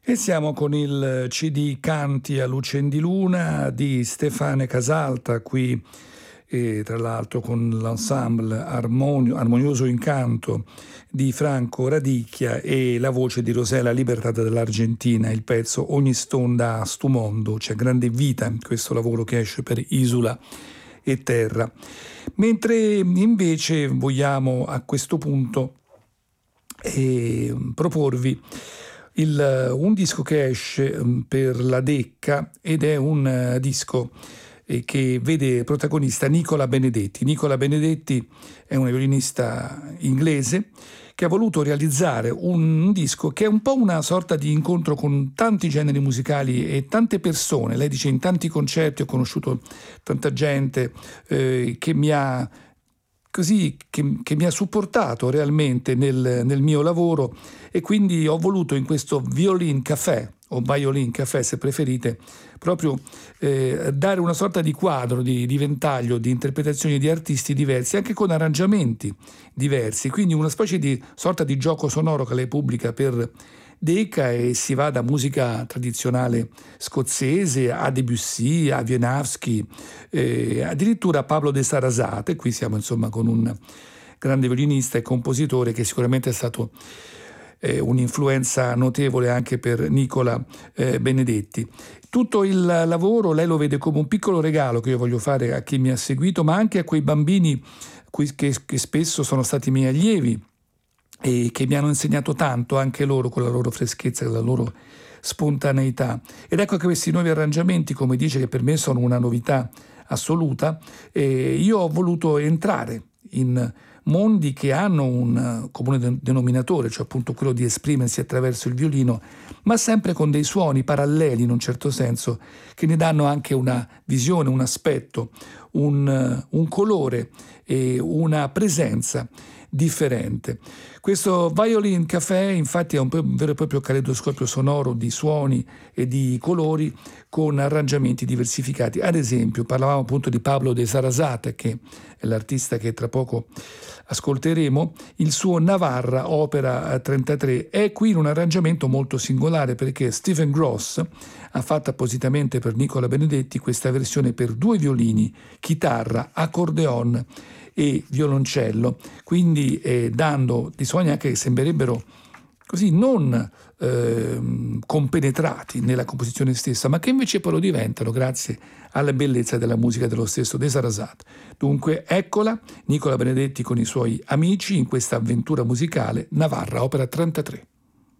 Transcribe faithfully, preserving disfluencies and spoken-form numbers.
E siamo con il C D Canti a Lucendiluna di Stefane Casalta, qui e tra l'altro con l'ensemble Armonio, Armonioso Incanto di Franco Radicchia e la voce di Rosela Libertad dell'Argentina, il pezzo Ogni stonda a stu mondo. C'è grande vita in questo lavoro che esce per Isula e Terra. Mentre invece vogliamo a questo punto eh, proporvi il, un disco che esce per la Decca ed è un uh, disco eh, che vede protagonista Nicola Benedetti. Nicola Benedetti è una violinista inglese che ha voluto realizzare un, un disco che è un po' una sorta di incontro con tanti generi musicali e tante persone. Lei dice: in tanti concerti ho conosciuto tanta gente eh, che mi ha così che, che mi ha supportato realmente nel, nel mio lavoro, e quindi ho voluto in questo Violin Café o Violin Café se preferite proprio eh, dare una sorta di quadro, di, di ventaglio di interpretazioni di artisti diversi, anche con arrangiamenti diversi, quindi una specie di sorta di gioco sonoro che lei pubblica per Decca, e si va da musica tradizionale scozzese a Debussy, a Wieniawski, eh, addirittura a Pablo de Sarasate. Qui siamo insomma con un grande violinista e compositore che sicuramente è stato eh, un'influenza notevole anche per Nicola eh, Benedetti. Tutto il lavoro lei lo vede come un piccolo regalo che io voglio fare a chi mi ha seguito, ma anche a quei bambini che, che spesso sono stati miei allievi e che mi hanno insegnato tanto, anche loro, con la loro freschezza, con la loro spontaneità. Ed ecco che questi nuovi arrangiamenti, come dice, che per me sono una novità assoluta, eh, io ho voluto entrare in mondi che hanno un comune denominatore, cioè appunto quello di esprimersi attraverso il violino, ma sempre con dei suoni paralleli in un certo senso, che ne danno anche una visione, un aspetto, un, un colore e una presenza differente. Questo Violin Café infatti è un, un vero e proprio caleidoscopio sonoro di suoni e di colori con arrangiamenti diversificati. Ad esempio parlavamo appunto di Pablo de Sarasate, che è l'artista che tra poco ascolteremo. Il suo Navarra opera trentatré è qui in un arrangiamento molto singolare, perché Stephen Gross ha fatto appositamente per Nicola Benedetti questa versione per due violini, chitarra, accordeon e violoncello, quindi eh, dando dei suoni anche che sembrerebbero così non eh, compenetrati nella composizione stessa, ma che invece poi lo diventano grazie alla bellezza della musica dello stesso de Sarasate. Dunque eccola, Nicola Benedetti con i suoi amici in questa avventura musicale, Navarra, opera trentatré.